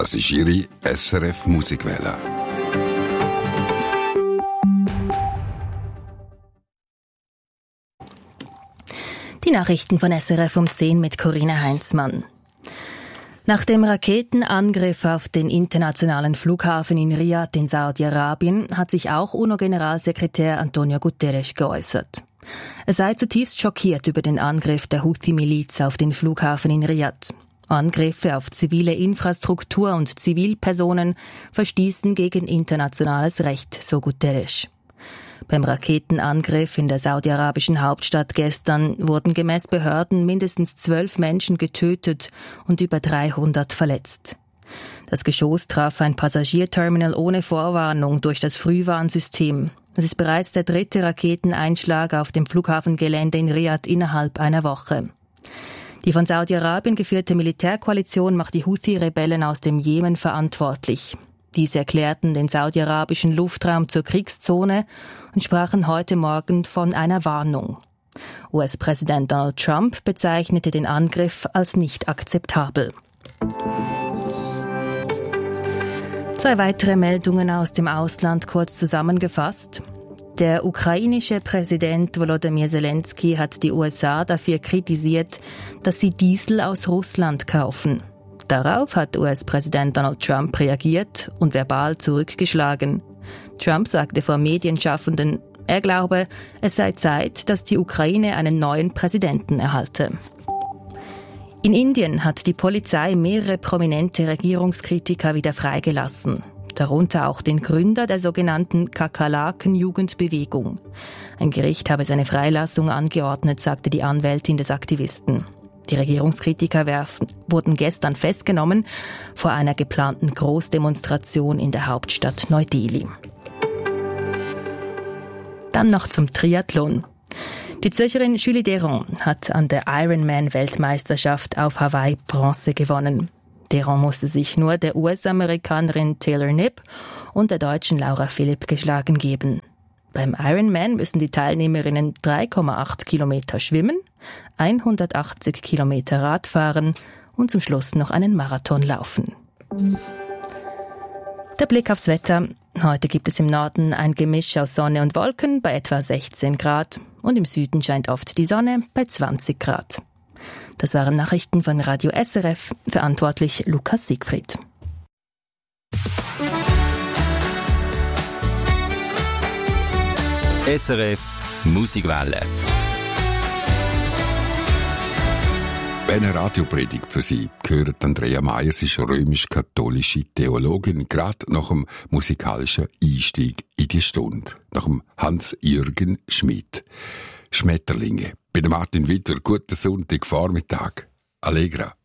Das ist Ihre SRF Musikwelle. Die Nachrichten von SRF um 10 mit Corinna Heinzmann. Nach dem Raketenangriff auf den internationalen Flughafen in Riad in Saudi-Arabien hat sich auch UNO-Generalsekretär Antonio Guterres geäußert. Er sei zutiefst schockiert über den Angriff der Houthi-Miliz auf den Flughafen in Riad. Angriffe auf zivile Infrastruktur und Zivilpersonen verstießen gegen internationales Recht, so Guterres. Beim Raketenangriff in der saudi-arabischen Hauptstadt gestern wurden gemäß Behörden mindestens 12 Menschen getötet und über 300 verletzt. Das Geschoss traf ein Passagierterminal ohne Vorwarnung durch das Frühwarnsystem. Es ist bereits der 3. Raketeneinschlag auf dem Flughafengelände in Riad innerhalb einer Woche. Die von Saudi-Arabien geführte Militärkoalition macht die Houthi-Rebellen aus dem Jemen verantwortlich. Diese erklärten den saudi-arabischen Luftraum zur Kriegszone und sprachen heute Morgen von einer Warnung. US-Präsident Donald Trump bezeichnete den Angriff als nicht akzeptabel. 2 weitere Meldungen aus dem Ausland kurz zusammengefasst. Der ukrainische Präsident Volodymyr Zelensky hat die USA dafür kritisiert, dass sie Diesel aus Russland kaufen. Darauf hat US-Präsident Donald Trump reagiert und verbal zurückgeschlagen. Trump sagte vor Medienschaffenden, er glaube, es sei Zeit, dass die Ukraine einen neuen Präsidenten erhalte. In Indien hat die Polizei mehrere prominente Regierungskritiker wieder freigelassen. Darunter auch den Gründer der sogenannten Kakerlaken-Jugendbewegung. Ein Gericht habe seine Freilassung angeordnet, sagte die Anwältin des Aktivisten. Die Regierungskritiker wurden gestern festgenommen vor einer geplanten Großdemonstration in der Hauptstadt Neu-Delhi. Dann noch zum Triathlon. Die Zürcherin Julie Deron hat an der Ironman-Weltmeisterschaft auf Hawaii Bronze gewonnen. Deron musste sich nur der US-Amerikanerin Taylor Knibb und der Deutschen Laura Philipp geschlagen geben. Beim Ironman müssen die Teilnehmerinnen 3,8 Kilometer schwimmen, 180 Kilometer Rad fahren und zum Schluss noch einen Marathon laufen. Der Blick aufs Wetter. Heute gibt es im Norden ein Gemisch aus Sonne und Wolken bei etwa 16 Grad und im Süden scheint oft die Sonne bei 20 Grad. Das waren Nachrichten von Radio SRF, verantwortlich Lukas Siegfried. SRF Musikwelle. Eine Radiopredigt für Sie gehört Andrea Meier. Sie ist römisch-katholische Theologin, gerade nach dem musikalischen Einstieg in die Stunde. Nach dem Hans-Jürgen Schmid. Schmetterlinge. Bei Martin Witter, guten Sonntagvormittag. Allegra.